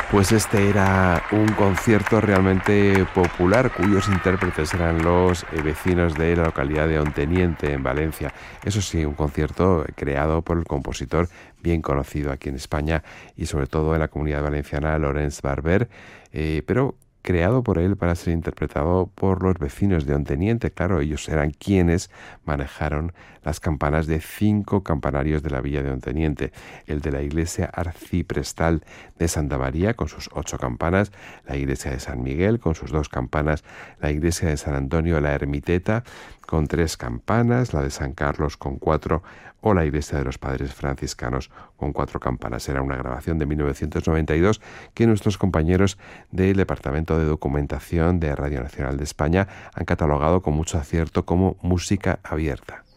Pues este era un concierto realmente popular, cuyos intérpretes eran los vecinos de la localidad de Onteniente, en Valencia. Eso sí, un concierto creado por el compositor bien conocido aquí en España y sobre todo en la Comunidad Valenciana, Llorenç Barber, pero creado por él para ser interpretado por los vecinos de Onteniente. Claro, ellos eran quienes manejaron las campanas de 5 campanarios de la villa de Onteniente: el de la iglesia arciprestal de Santa María con sus 8 campanas, la iglesia de San Miguel con sus 2 campanas, la iglesia de San Antonio la Ermiteta con 3 campanas, la de San Carlos con 4 o la iglesia de los Padres Franciscanos con 4 campanas. Era una grabación de 1992 que nuestros compañeros del Departamento de Documentación de Radio Nacional de España han catalogado con mucho acierto como música abierta.